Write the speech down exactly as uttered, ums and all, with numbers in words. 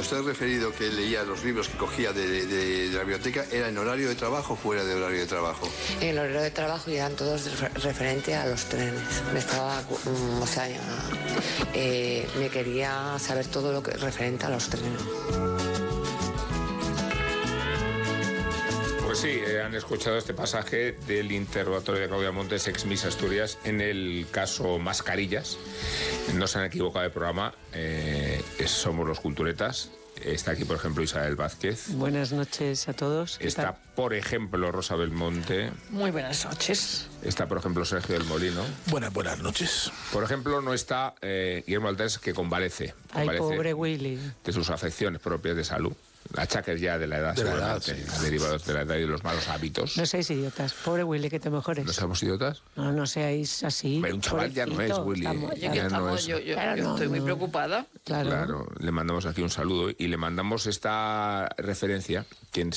usted ha referido que leía los libros que cogía de, de, de la biblioteca, ¿era en horario de trabajo o fuera de horario de trabajo? En el horario de trabajo, y eran todos referentes a los trenes. Me estaba, o sea, eh, me quería saber todo lo que referente a los trenes. Pues sí, eh, han escuchado este pasaje del interrogatorio de Claudia Montes, ex Miss Asturias, en el caso Mascarillas. No se han equivocado de programa, eh, somos los Culturetas. Está aquí, por ejemplo, Isabel Vázquez. Buenas noches a todos. Está, por ejemplo, Rosa Belmonte. Muy buenas noches. Está, por ejemplo, Sergio del Molino. Buenas, buenas noches. Por ejemplo, no está eh, Guillermo Alters, que convalece. Ay, convalece pobre Willy. De sus afecciones propias de salud. Achaques ya de la edad, de la edad, sí. Derivados de la edad y de los malos hábitos. No seáis idiotas. Pobre Willy, que te mejores. ¿No somos idiotas? No, no seáis así. Pero un chaval ya no es, Willy. Estamos, Oye, ya que no estamos, es. yo, yo, Claro, yo no, estoy muy no. preocupada. Claro. Claro, le mandamos aquí un saludo y le mandamos esta referencia, quien